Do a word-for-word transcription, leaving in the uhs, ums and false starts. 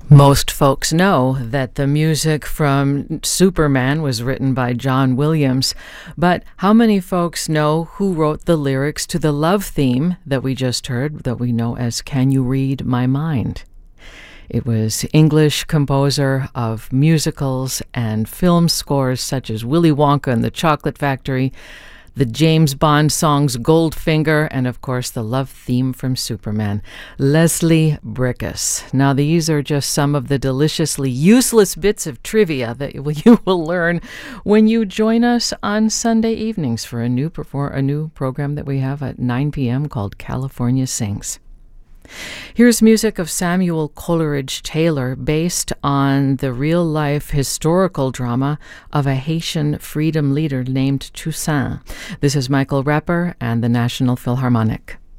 Most folks know that the music from Superman was written by John Williams, but how many folks know who wrote the lyrics to the love theme that we just heard, that we know as Can You Read My Mind? It was English composer of musicals and film scores such as Willy Wonka and the Chocolate Factory, the James Bond songs Goldfinger, and of course the love theme from Superman, Leslie Bricusse. Now these are just some of the deliciously useless bits of trivia that you will learn when you join us on Sunday evenings for a new perform- a new program that we have at nine p.m. called California Sings. Here's music of Samuel Coleridge Taylor based on the real-life historical drama of a Haitian freedom leader named Toussaint. This is Michael Rapper and the National Philharmonic.